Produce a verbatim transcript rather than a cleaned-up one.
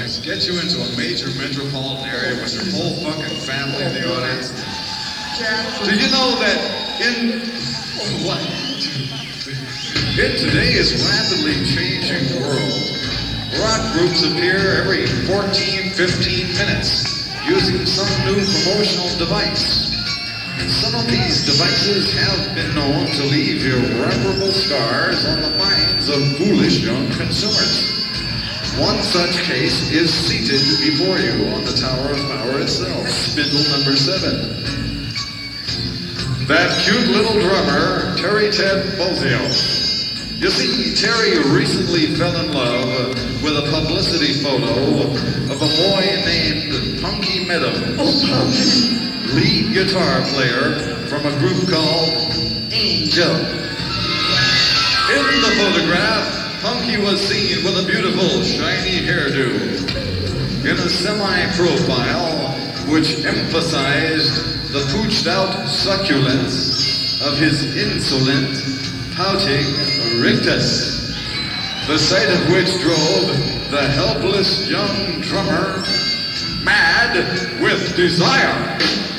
place. Get you into a major metropolitan area with your whole fucking family in the audience. Did you know that in what? In today's rapidly changing world, rock groups appear every fourteen, fifteen minutes using some new promotional device. Some of these devices have been known to leave irreparable scars on the minds of foolish young consumers. One such case is seated before you on the Tower of Power itself, spindle number seven. That cute little drummer, Terry Ted Bozzio. You see, Terry recently fell in love with a publicity photo of a boy named Punky Meadows. Oh, Punky. Lead guitar player from a group called Angel. In the photograph, Punky was seen with a beautiful, shiny hairdo. In a semi-profile, which emphasized the pooched-out succulence of his insolent, pouting rictus, the sight of which drove the helpless young drummer mad with desire.